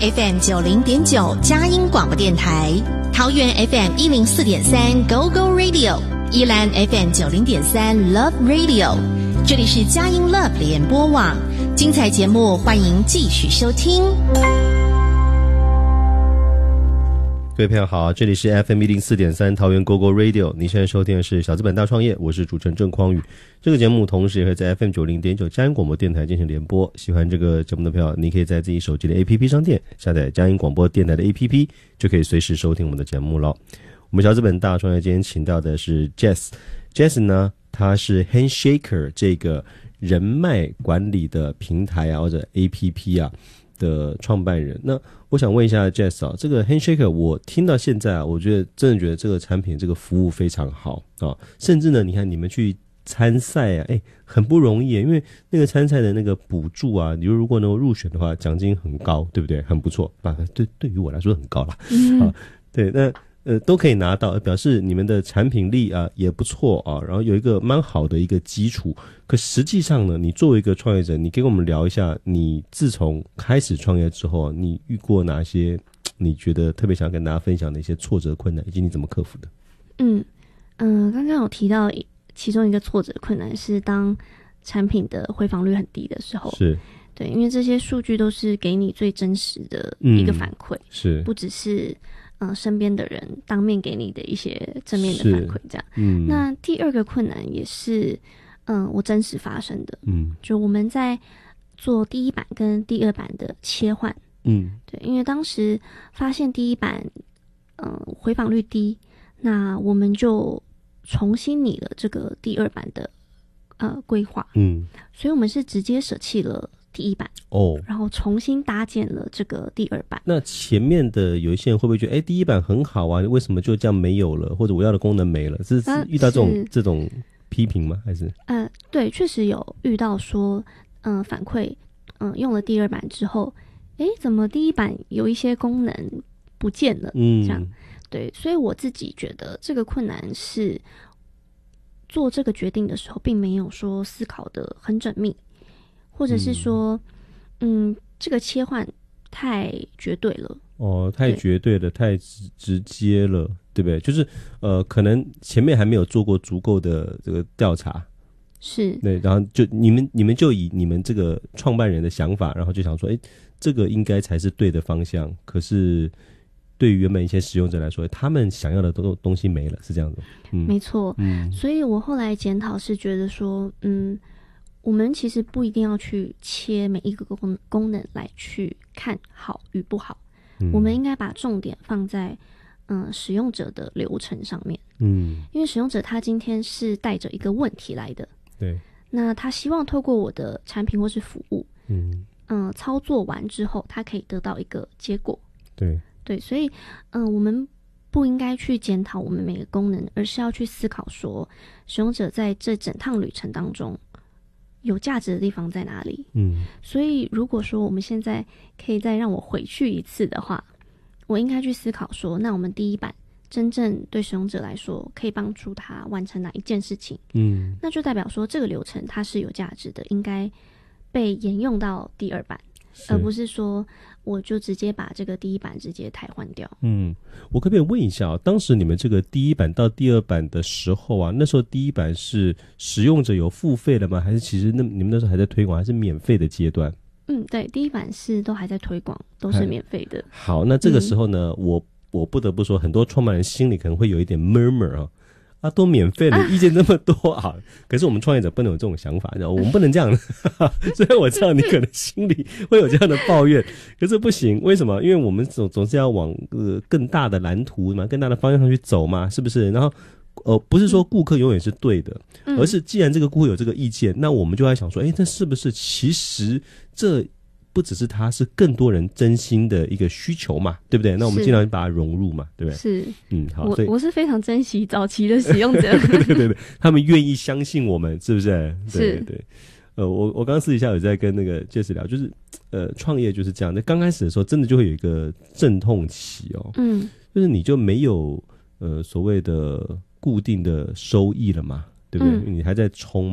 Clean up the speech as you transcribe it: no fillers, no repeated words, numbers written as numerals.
FM 90.9佳音广播电台，桃园 FM 104.3 Go Go Radio， 宜兰 FM 90.3 Love Radio， 这里是佳音 Love 联播网，精彩节目欢迎继续收听。 各位朋友好，这里是 FM 104.3桃园 GoGo Radio， 你现在收听的是小资本大创业，我是主持人郑匡宇。这个节目同时也会在 FM 90.9佳音广播电台进行联播。喜欢这个节目的朋友，你可以在自己手机的 APP 商店下载佳音广播电台的 APP， 就可以随时收听我们的节目了。我们小资本大创业今天请到的是 Jess 呢，他是 Handshaker 这个人脉管理的平台啊或者 APP 啊的创办人。那我想问一下 Jess 啊，这个 Handshaker 我听到现在啊，我真的觉得这个产品这个服务非常好啊，甚至呢，你看你们去参赛啊，很不容易，因为那个参赛的那个补助啊，你如果能够入选的话，奖金很高，对不对？很不错，对于我来说很高啦。啊，对，那都可以拿到，表示你们的产品力啊也不错啊，然后有一个蛮好的一个基础。可实际上呢，你作为一个创业者，你可以跟我们聊一下，你自从开始创业之后，你遇过哪些你觉得特别想跟大家分享的一些挫折困难，以及你怎么克服的？ 刚刚有提到其中一个挫折困难是当产品的回访率很低的时候，是对，因为这些数据都是给你最真实的一个反馈，是不只是身边的人当面给你的一些正面的反馈这样。那第二个困难也是我真实发生的，就我们在做第一版跟第二版的切换，对，因为当时发现第一版回访率低，那我们就重新拟了这个第二版的规划，所以我们是直接舍弃了第一版然后重新搭建了这个第二版。那前面的有一些人会不会觉得第一版很好啊，为什么就这样没有了，或者我要的功能没了，是遇到这种批评吗？还是对，确实有遇到说反馈用了第二版之后怎么第一版有一些功能不见了，这样。对，所以我自己觉得这个困难是做这个决定的时候并没有说思考的很缜密，或者是说这个切换太绝对了， 太绝对了，太直接了，对不对？就是可能前面还没有做过足够的这个调查，是对，然后就你们就以你们这个创办人的想法，然后就想说这个应该才是对的方向，可是对于原本一些使用者来说，他们想要的东西没了，是这样子。 没错。所以我后来检讨是觉得说我们其实不一定要去切每一个功能来去看好与不好，我们应该把重点放在使用者的流程上面。因为使用者他今天是带着一个问题来的，对，那他希望透过我的产品或是服务操作完之后他可以得到一个结果。对，所以我们不应该去检讨我们每个功能，而是要去思考说使用者在这整趟旅程当中有价值的地方在哪里。所以如果说我们现在可以再让我回去一次的话，我应该去思考说，那我们第一版真正对使用者来说可以帮助他完成哪一件事情，那就代表说这个流程它是有价值的，应该被沿用到第二版，而不是说我就直接把这个第一版直接汰换掉。 我可不可以问一下当时你们这个第一版到第二版的时候啊，那时候第一版是使用者有付费了吗？还是其实你们那时候还在推广，还是免费的阶段？ 对，第一版是都还在推广，都是免费的。 好，那这个时候呢，我不得不说，很多创办人心里可能会有一点 murmur 都免费了，意见那么多啊！可是我们创业者不能有这种想法，我们不能这样。虽然我知道你可能心里会有这样的抱怨，可是不行，为什么？因为我们总是要往更大的蓝图嘛，更大的方向上去走嘛，是不是？然后不是说顾客永远是对的，而是既然这个顾客有这个意见，那我们就在想说，那是不是其实这不只是他，是更多人真心的一个需求嘛，对不对？那我们尽量把它融入嘛，对不对？ 是， 好， 我是非常珍惜早期的使用者， 对，他们愿意相信我们，是不是？对。我刚刚私底下有在跟那个 Jess 聊，就是创业就是这样，那刚开始的时候真的就会有一个阵痛期就是你就没有所谓的固定的收益了嘛，对不对？你还在冲